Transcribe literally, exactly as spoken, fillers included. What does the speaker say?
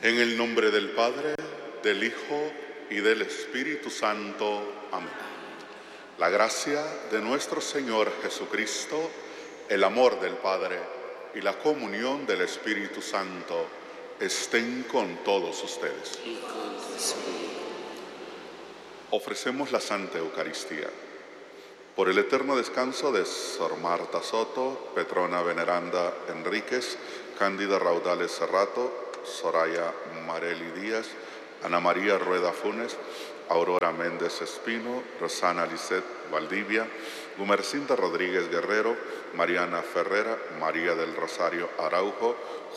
En el nombre del Padre, del Hijo y del Espíritu Santo. Amén. La gracia de nuestro Señor Jesucristo, el amor del Padre y la comunión del Espíritu Santo estén con todos ustedes. Y con tu espíritu. Ofrecemos la Santa Eucaristía por el eterno descanso de Sor Marta Soto, Petrona Veneranda Enríquez, Cándida Raudales Serrato, Soraya Mareli Díaz, Ana María Rueda Funes, Aurora Méndez Espino, Rosana Lisset Valdivia, Gumercinda Rodríguez Guerrero, Mariana Ferrera, María del Rosario Araujo,